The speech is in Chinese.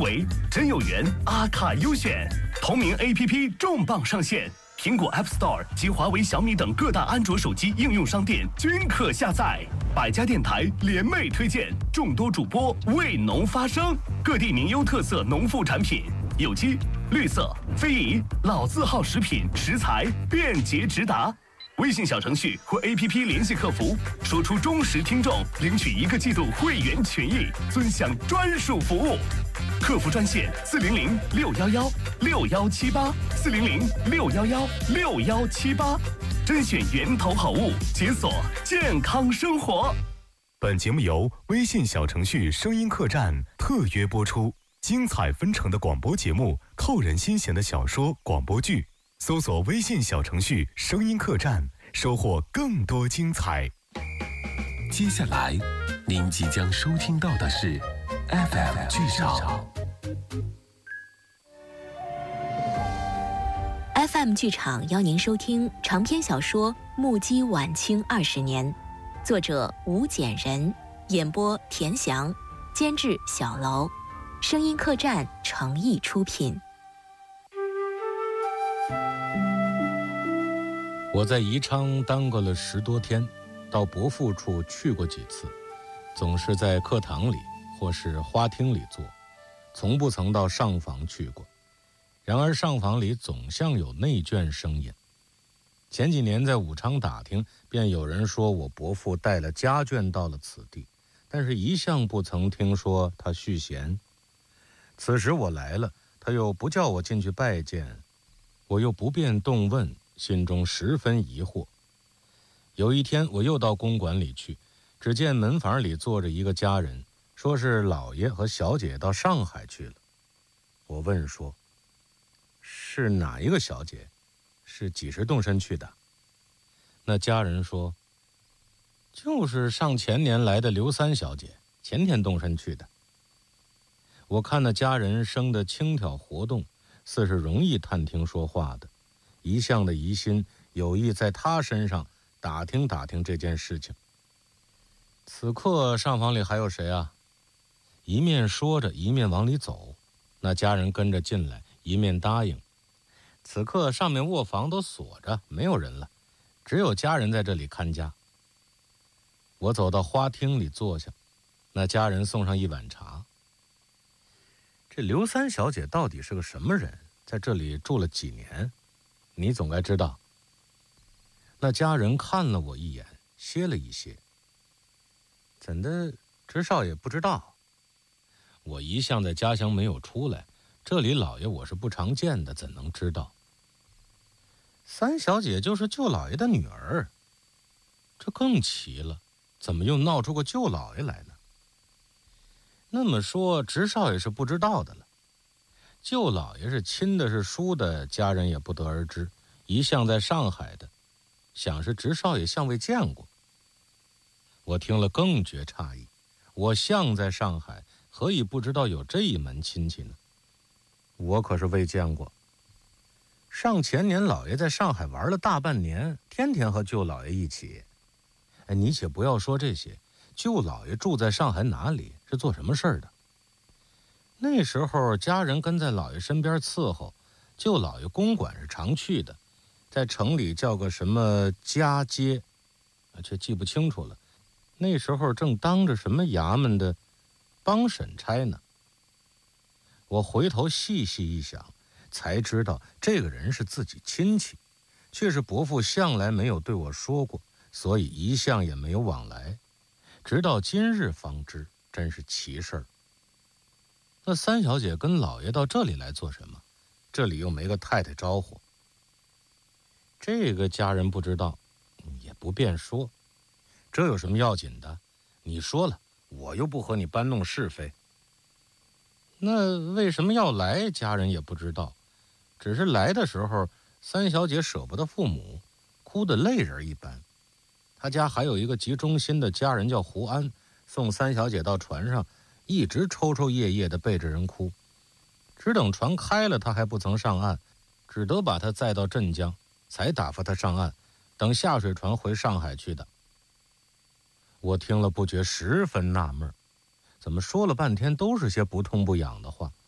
维、真有缘、阿卡优选，同名 APP 重磅上线，苹果 App Store 及华为、小米等各大安卓手机应用商店均可下载。百家电台联袂推荐，众多主播为农发声，各地名优特色农副产品，有机、绿色、非遗、老字号食品食材便捷直达。微信小程序或 APP 联系客服，说出忠实听众，领取1个季度会员权益，尊享专属服务。客服专线400-611-6178，400-611-6178，甄选源头好物，解锁健康生活。 本节目由微信小程序声音客栈特约播出，精彩纷呈的广播节目，扣人心弦的小说、广播剧。搜索微信小程序声音客栈，收获更多精彩。 接下来您即将收听到的是 FM 剧场。 FM 剧场邀您收听长篇小说《目击晚清20年》，作者吴简人，演播田翔，监制小楼，声音客栈诚意出品。 我在宜昌耽搁了10多天，到伯父处去过几次，总是在课堂里或是花厅里坐，从不曾到上房去过。然而上房里总像有内眷声音。前几年在武昌打听，便有人说我伯父带了家眷到了此地，但是一向不曾听说他续弦。此时我来了，他又不叫我进去拜见，我又不便动问，心中十分疑惑。有一天我又到公馆里去，只见门房里坐着一个家人，说是老爷和小姐到上海去了。我问说，是哪一个小姐？是几时动身去的？那家人说，就是上前年来的刘三小姐，前天动身去的。我看那家人生得轻佻活动，似是容易探听说话的，一向的疑心，有意在他身上打听打听这件事情。此刻上房里还有谁啊？一面说着，一面往里走。那家人跟着进来，一面答应。此刻上面卧房都锁着，没有人了，只有家人在这里看家。我走到花厅里坐下，那家人送上一碗茶。这刘三小姐到底是个什么人？在这里住了几年？你总该知道。那家人看了我一眼，歇了一歇。怎的，知少爷不知道？我一向在家乡没有出来，这里老爷我是不常见的，怎能知道？三小姐就是舅老爷的女儿，这更奇了，怎么又闹出个舅老爷来呢？那么说，直少爷是不知道的了。舅老爷是亲的是疏的，家人也不得而知，一向在上海的，想是直少爷向未见过。我听了更觉诧异，我向在上海，何以不知道有这一门亲戚呢？我可是未见过。上前年老爷在上海玩了大半年，天天和舅老爷一起。你且不要说这些，舅老爷住在上海哪里，是做什么事儿的？那时候家人跟在老爷身边伺候，舅老爷公馆是常去的，在城里叫个什么家街，却记不清楚了。那时候正当着什么衙门的帮审差呢。我回头细细一想，才知道这个人是自己亲戚，却是伯父向来没有对我说过，所以一向也没有往来，直到今日方知，真是奇事儿。那三小姐跟老爷到这里来做什么？这里又没个太太招呼。这个家人不知道，也不便说。这有什么要紧的？你说了，我又不和你搬弄是非。那为什么要来？家人也不知道，只是来的时候，三小姐舍不得父母，哭得泪人一般。他家还有一个极忠心的家人叫胡安，送三小姐到船上，一直抽抽噎噎的背着人哭，只等船开了，他还不曾上岸，只得把他载到镇江，才打发他上岸，等下水船回上海去的。我听了不觉十分纳闷，怎么说了半天都是些不痛不痒的话？